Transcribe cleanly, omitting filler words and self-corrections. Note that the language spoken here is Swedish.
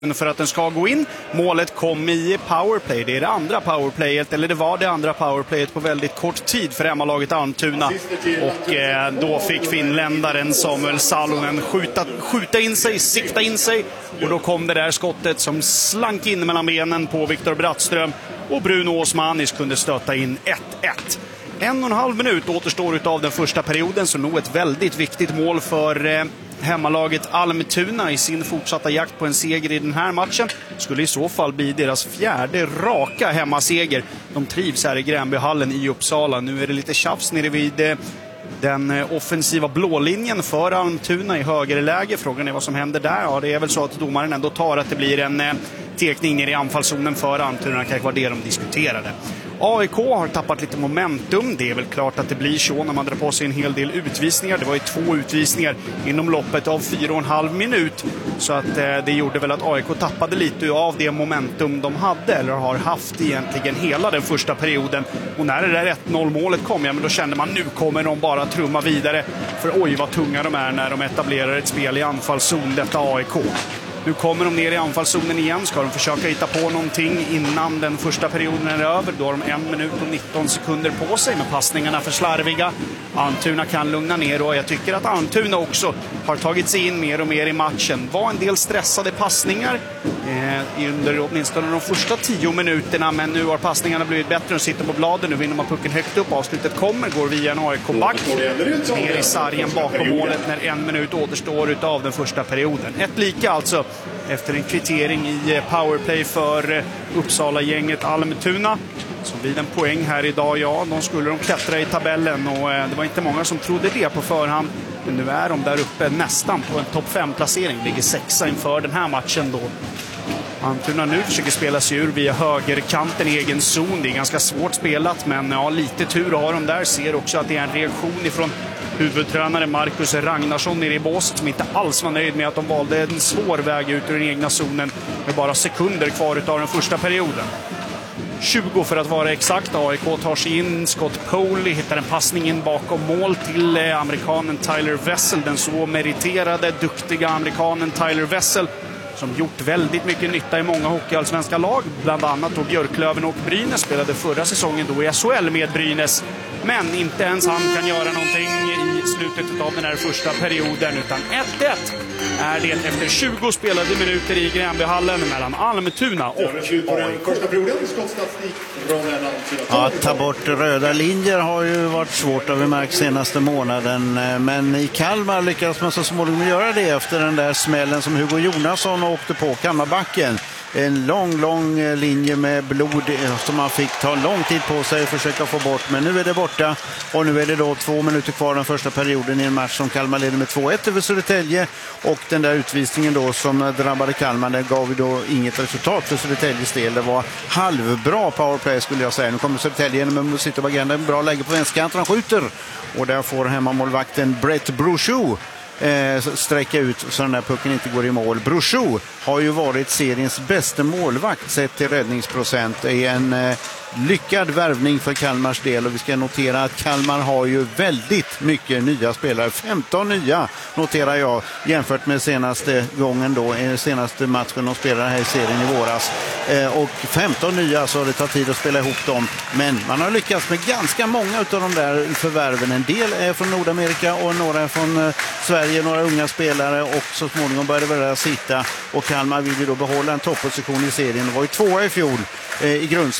för att den ska gå in. Målet kom i powerplay. Det är det andra powerplayet, eller det var det andra powerplayet på väldigt kort tid för hemmalaget Almtuna. Och då fick finländaren Samuel Salonen skjuta in sig, sikta in sig. Och då kom det där skottet som slank in mellan benen på Viktor Brattström. Och Bruno Osmanis kunde stöta in 1-1. 1,5 minut återstår utav den första perioden, så nog ett väldigt viktigt mål för hemmalaget Almtuna i sin fortsatta jakt på en seger i den här matchen. Skulle i så fall bli deras 4:e raka hemmaseger. De trivs här i Gränbyhallen i Uppsala. Nu är det lite tjafs nere vid den offensiva blålinjen för Almtuna i högerläge. Frågan är vad som händer där. Ja, det är väl så att domaren ändå tar att det blir en tekning ner i anfallszonen för Almtuna. Det kanske var det de diskuterade. AIK har tappat lite momentum. Det är väl klart att det blir så när man drar på sig en hel del utvisningar. Det var ju 2 utvisningar inom loppet av 4,5 minut. Så att det gjorde väl att AIK tappade lite av det momentum de hade, eller har haft egentligen hela den första perioden. Och när det där 1-0 målet kom, ja, men då kände man nu kommer de bara trumma vidare. För oj vad tunga de är när de etablerar ett spel i anfallszon, detta AIK. Nu kommer de ner i anfallszonen igen. Ska de försöka hitta på någonting innan den första perioden är över. Då har de 1 minut och 19 sekunder på sig, med passningarna för slarviga. Almtuna kan lugna ner, och jag tycker att Almtuna också har tagit sig in mer och mer i matchen. Var en del stressade passningar under åtminstone de första 10 minuterna, men nu har passningarna blivit bättre och sitter på bladen. Nu vinner man pucken högt upp. Avslutet går via en AIK-back ner i sargen bakom målet när 1 minut återstår utav den första perioden. Ett lika alltså efter en kvittering i powerplay för Uppsala-gänget Almtuna. Så blir det en poäng här idag. Ja, de skulle klättra i tabellen, och det var inte många som trodde det på förhand. Men nu är de där uppe nästan på en topp 5-placering. Ligger 6 inför den här matchen då. Almtuna nu försöker spela sig ur via högerkanten i egen zon. Det är ganska svårt spelat, men ja, lite tur har de där. Ser också att det är en reaktion ifrån huvudtränare Marcus Ragnarsson nere i båset, som inte alls var nöjd med att de valde en svår väg ut ur den egna zonen med bara sekunder kvar utav den första perioden. 20 för att vara exakt. AIK tar sig in. Scott Poley hittar en passning in bakom mål till amerikanen Tyler Wessel. Den så meriterade, duktiga amerikanen Tyler Wessel, som gjort väldigt mycket nytta i många hockeyallsvenska lag. Bland annat då Björklöven och Brynäs, spelade förra säsongen då i SHL med Brynäs. Men inte ens han kan göra någonting i slutet av den här första perioden, utan 1-1 är det efter 20 spelade minuter i Gränbyhallen mellan Almtuna och AIK. Ja, att ta bort röda linjer har ju varit svårt, har vi märkt senaste månaden. Men i Kalmar lyckas man så småningom göra det efter den där smällen som Hugo Jonasson åkte på Kalmarbacken. En lång linje med blod som man fick ta lång tid på sig att försöka få bort. Men nu är det borta, och nu är det då 2 minuter kvar den första perioden i en match som Kalmar leder med 2-1 över Södertälje. Och den där utvisningen då som drabbade Kalmar, den gav ju då inget resultat för Södertäljes del. Det var halvbra powerplay skulle jag säga. Nu kommer Södertälje med sitta på agendan, en bra läge på vänsterkanten, han skjuter. Och där får hemmamålvakten Brett Brochou sträcka ut så den där pucken inte går i mål. Brochou har ju varit seriens bästa målvakt sett till räddningsprocent. Det är en lyckad värvning för Kalmars del, och vi ska notera att Kalmar har ju väldigt mycket nya spelare. 15 nya noterar jag jämfört med senaste gången då, senaste matchen de spelade här i serien i våras. Och 15 nya, så det tar tid att spela ihop dem. Men man har lyckats med ganska många av de där förvärven. En del är från Nordamerika och några är från Sverige, några unga spelare, och så småningom började det sitta. Och Kalmar vill ju då behålla en topposition i serien. Det var ju 2 i fjol i grundserien.